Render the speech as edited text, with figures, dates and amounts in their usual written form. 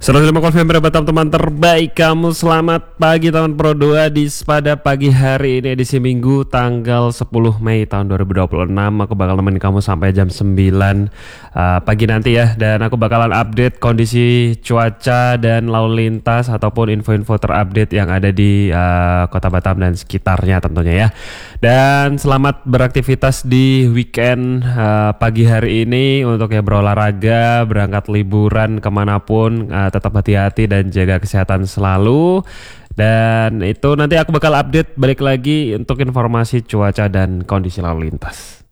105 Kolfem teman terbaik kamu. Selamat pagi tahun Pro 2 pada pagi hari ini edisi Minggu tanggal 10 Mei tahun 2026. Aku bakal nemenin kamu sampai jam 9 pagi nanti ya. Dan aku bakalan update kondisi cuaca dan lalu lintas ataupun info-info terupdate yang ada di Kota Batam dan sekitarnya tentunya ya. Dan selamat beraktivitas di weekend pagi hari ini untuk yang berolahraga, berangkat liburan kemanapun. Tetap hati-hati dan jaga kesehatan selalu. Dan itu nanti aku bakal update balik lagi untuk informasi cuaca dan kondisi lalu lintas.